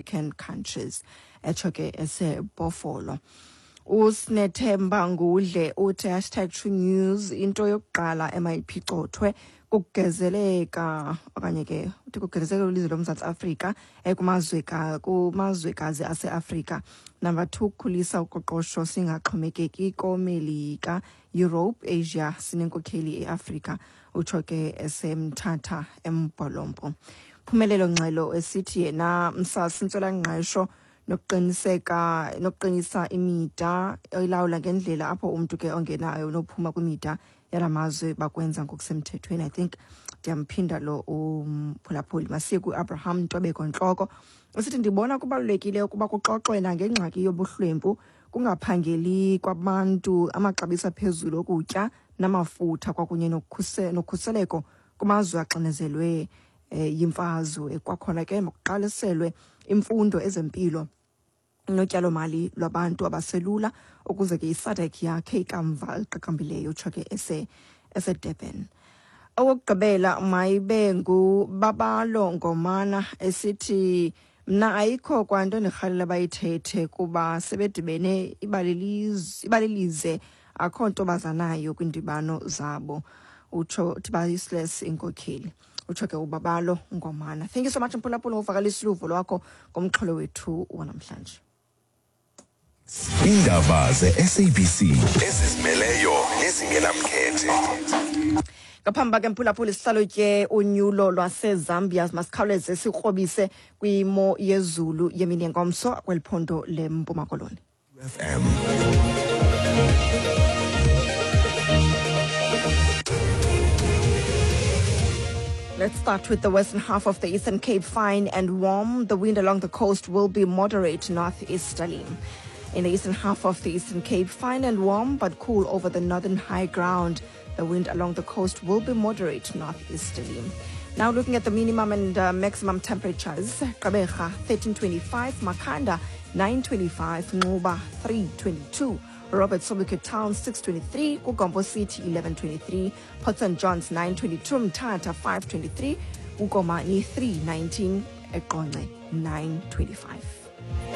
African countries. Echoke esebofolo. Usnethemba Ngudle uthi #TrueNews into yokuqala emayiphicotwe kugezeleka okanye ke uthi kugezeleka ulizwe loMzantsi Afrika kumazwekazi ase-Afrika. Number 2, khulisa uqoqosho singaxhomekeki koMelika, Europe, Asia, sinenkokheli eAfrika. Utsho ke esemthatha eMbolompo. Phumelelo Ngxelo esithi yena msasi intswelangqesho nokuqinisa imida ilawula ngendlela apho umuntu ke ongenayo nophuma kwimida yalamazwe bakwenza ngokusemthethweni. I think ndiyamphinda lo umphulaphuli Masiku Abraham Ntobeko Ntloko usithi ndibona kubalulekile ukuba kuxoxwe ngengxaki yobuhlwempu kungaphangeli kwabantu amaxabiso aphezulu okutya namafutha kwakunye nokhuseleko kumazwe axinezelwe yimfazwe. Kwakhona ke makuqaliselwe imfundo ezempilo notyalo mali lwabantu abaselula ukuze ke iSADC yakhe ikamva iqaqambileyo utsho ke eseDurban. Okugqibela mayibe nguBabalo Ngomana esithi mna ayikho kwanto ndirhalela bayithethe kuba sebedibene ibalilize akho nto bazanayo kwindibano zabo. Utsho uthi ba-useless inkokheli. Utsho ke uBabalo Ngomana. Thank you so much Mphulaphula ngovakalisa iluvo lwakho ngomxholo wethu wanamhlanje. Indaba ze-SABC ezizimeleyo nezingenamkhethe. Ngaphambi ke Mphulaphula sihlalutye unyulo lwaseZambia masikhawuleze sikrobise kwimo yezulu yemini yengomso kweliphondo leMpuma Koloni. FM. Let's start with the western half of the Eastern Cape. Fine and warm. The wind along the coast will be moderate northeasterly. In the eastern half of the Eastern Cape, fine and warm but cool over the northern high ground. The wind along the coast will be moderate northeasterly. Now looking at the minimum and maximum temperatures. Gqeberha 1325, Makhanda 925, Nquba 322, Robert Sobukwe Town 623, Kugombo City 1123, Port St. John's 922, Mthatha 523, Ukomani 319, Eqonce 925.